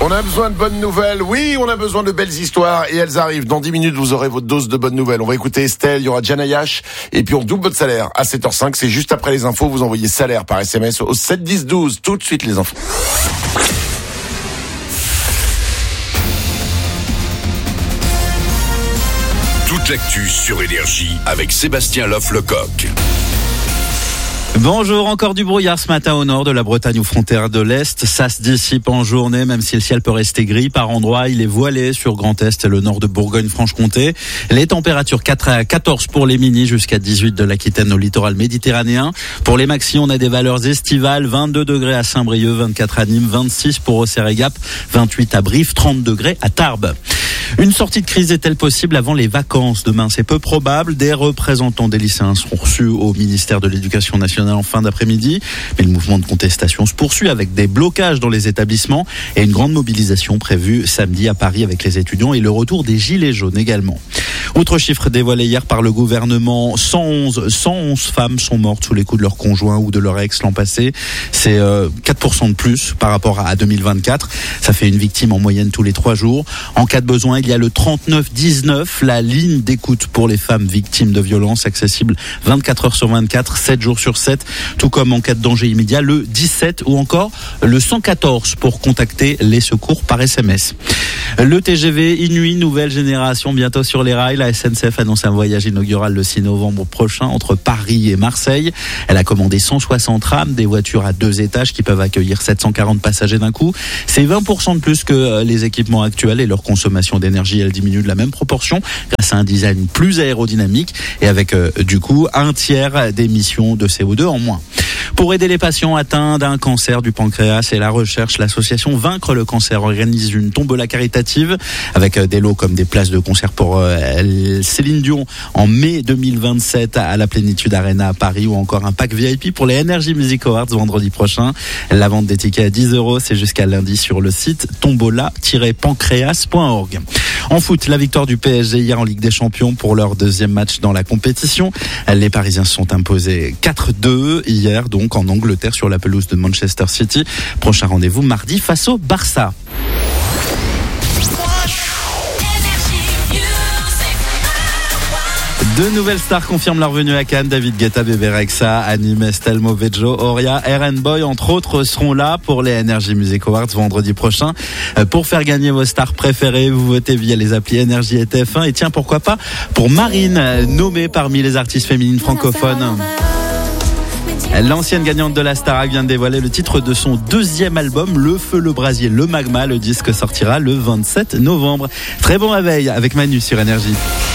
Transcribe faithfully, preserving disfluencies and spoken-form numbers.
On a besoin de bonnes nouvelles. Oui, on a besoin de belles histoires et elles arrivent. Dans dix minutes, vous aurez votre dose de bonnes nouvelles. On va écouter Estelle, il y aura Jana Yash et puis on double votre salaire à sept heures cinq. C'est juste après les infos. Vous envoyez salaire par S M S au sept dix douze. Tout de suite les infos. Toute l'actu sur Énergie avec Sébastien Loff-Lecoq. Bonjour, encore du brouillard ce matin au nord de la Bretagne aux frontières de l'Est. Ça se dissipe en journée, même si le ciel peut rester gris. Par endroits, il est voilé sur Grand Est et le nord de Bourgogne-Franche-Comté. Les températures quatre à quatorze pour les minis, jusqu'à dix-huit de l'Aquitaine au littoral méditerranéen. Pour les maxis, on a des valeurs estivales. vingt-deux degrés à Saint-Brieuc, vingt-quatre à Nîmes, vingt-six pour Auxerre-et-Gap, vingt-huit à Brive, trente degrés à Tarbes. Une sortie de crise est-elle possible avant les vacances? Demain, c'est peu probable. Des représentants des lycéens seront reçus au ministère de l'Éducation nationale en fin d'après-midi. Mais le mouvement de contestation se poursuit avec des blocages dans les établissements et une grande mobilisation prévue samedi à Paris avec les étudiants et le retour des gilets jaunes également. Autre chiffre dévoilé hier par le gouvernement, cent onze, cent onze femmes sont mortes sous les coups de leur conjoint ou de leur ex l'an passé. C'est euh, quatre pour cent de plus par rapport à deux mille vingt-quatre. Ça fait une victime en moyenne tous les trois jours. En cas de besoin, il y a le trente-neuf dix-neuf, la ligne d'écoute pour les femmes victimes de violences, accessible vingt-quatre heures sur vingt-quatre, sept jours sur sept, tout comme en cas de danger immédiat, le dix-sept ou encore le cent quatorze pour contacter les secours par S M S. Le T G V Inuit, nouvelle génération, bientôt sur les rails. La S N C F annonce un voyage inaugural le six novembre prochain entre Paris et Marseille. Elle a commandé cent soixante rames, des voitures à deux étages qui peuvent accueillir sept cent quarante passagers d'un coup. C'est vingt pour cent de plus que les équipements actuels et leur consommation d'énergie, elle diminue de la même proportion grâce à un design plus aérodynamique et avec euh, du coup un tiers d'émissions de C O deux en moins. Pour aider les patients atteints d'un cancer du pancréas et la recherche, l'association Vaincre le cancer organise une tombola caritative avec des lots comme des places de concert pour euh, Céline Dion en mai deux mille vingt-sept à la Plénitude Arena à Paris ou encore un pack V I P pour les Energy Music Awards vendredi prochain. La vente des tickets à dix euros, c'est jusqu'à lundi sur le site tombola tiret pancréas point org. En foot, la victoire du P S G hier en Ligue des Champions pour leur deuxième match dans la compétition. Les Parisiens se sont imposés quatre deux hier, donc en Angleterre sur la pelouse de Manchester City. Prochain rendez-vous mardi face au Barça. Deux nouvelles stars confirment leur venue à Cannes. David Guetta, Bébé Rexha, Anime, Estelle Movejo, Oria, R and Boy, entre autres, seront là pour les Energy Music Awards vendredi prochain. Pour faire gagner vos stars préférées, vous votez via les applis Énergie et T F un. Et tiens, pourquoi pas pour Marine, nommée parmi les artistes féminines francophones. L'ancienne gagnante de la Starac vient de dévoiler le titre de son deuxième album, Le Feu, le Brasier, le Magma. Le disque sortira le vingt-sept novembre. Très bon réveil avec Manu sur Énergie.